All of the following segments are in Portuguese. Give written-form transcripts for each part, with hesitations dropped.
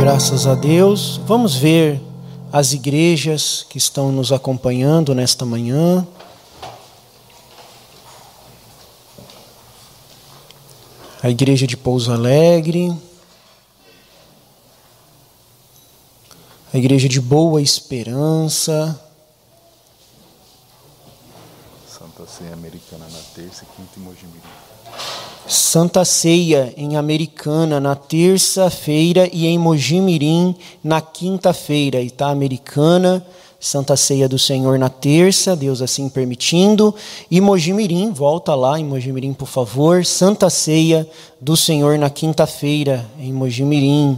Graças a Deus. Vamos ver as igrejas que estão nos acompanhando nesta manhã. A igreja de Pouso Alegre, a igreja de Boa Esperança, Santa Ceia Americana na terça, quinta e Mojimirim. Santa Ceia em Americana na terça-feira e em Mojimirim na quinta-feira. Itá Americana, Santa Ceia do Senhor na terça, Deus assim permitindo. E Mojimirim, volta lá em Mojimirim, por favor. Santa Ceia do Senhor na quinta-feira, em Mojimirim.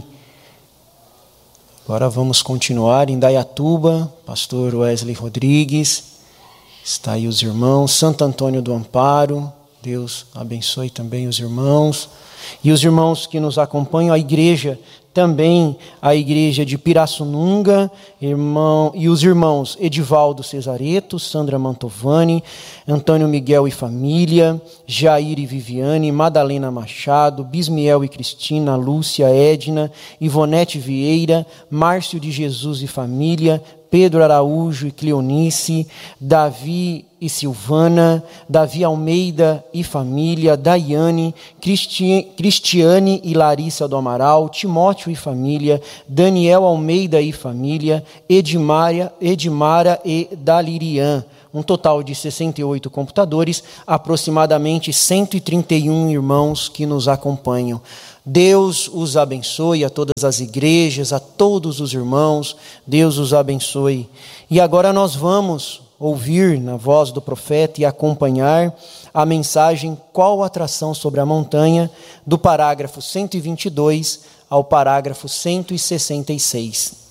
Agora vamos continuar em Indaiatuba, pastor Wesley Rodrigues. Está aí os irmãos. Santo Antônio do Amparo. Deus abençoe também os irmãos. E os irmãos que nos acompanham, a igreja também, a igreja de Pirassununga, e os irmãos Edivaldo Cesareto, Sandra Mantovani, Antônio Miguel e família, Jair e Viviane, Madalena Machado, Bismiel e Cristina, Lúcia, Edna, Ivonete Vieira, Márcio de Jesus e família, Pedro Araújo e Cleonice, Davi e Silvana, Davi Almeida e família, Daiane, Cristiane e Larissa do Amaral, Timóteo e família, Daniel Almeida e família, Edmara e Dalirian. Um total de 68 computadores, aproximadamente 131 irmãos que nos acompanham. Deus os abençoe, a todas as igrejas, a todos os irmãos, Deus os abençoe. E agora nós vamos ouvir na voz do profeta e acompanhar a mensagem Qual atração sobre a montanha, do parágrafo 122 ao parágrafo 166.